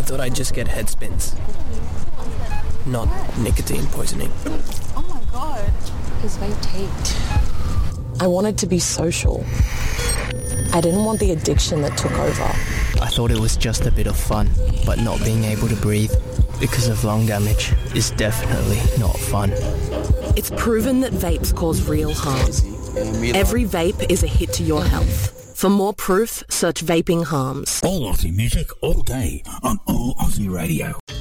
thought I'd just get head spins. Not nicotine poisoning. Oh my god. His vape taped. I wanted to be social. I didn't want the addiction that took over. I thought it was just a bit of fun, but not being able to breathe because of lung damage is definitely not fun. It's proven that vapes cause real harm. Every vape is a hit to your health. For more proof, search vaping harms. All Aussie music all day on All Aussie Radio.